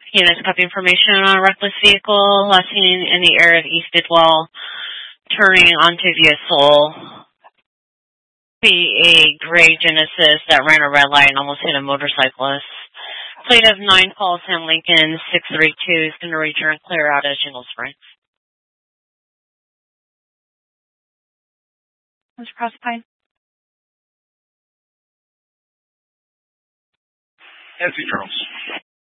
Units copy information on a reckless vehicle, last seen in the area of East Bidwell, turning onto Via Sol. Be a gray Genesis that ran a red light and almost hit a motorcyclist. Plate of 9 calls Sam Lincoln 632 is going to return clear out at Jingle Springs. Mr. Proserpine? Nancy Charles.